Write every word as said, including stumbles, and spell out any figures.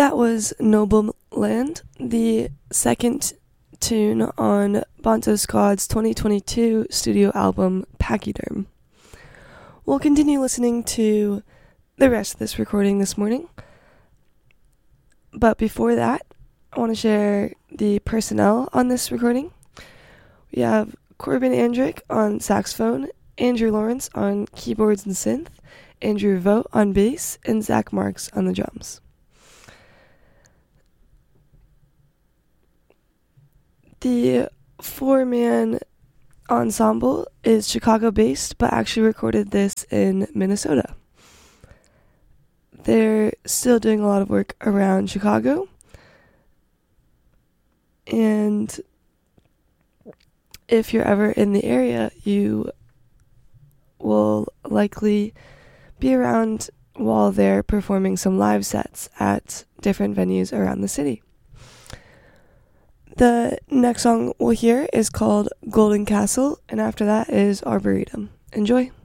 That was Noble Land, the second tune on Bonzo Squad's twenty twenty-two studio album, Pachyderm. We'll continue listening to the rest of this recording this morning. But before that, I want to share the personnel on this recording. We have Corbin Andrick on saxophone, Andrew Lawrence on keyboards and synth, Andrew Vogt on bass, and Zach Marks on the drums. The four-man ensemble is Chicago-based, but actually recorded this in Minnesota. They're still doing a lot of work around Chicago, and if you're ever in the area, you will likely be around while they're performing some live sets at different venues around the city. The next song we'll hear is called Golden Castle, and after that is Arboretum. Enjoy!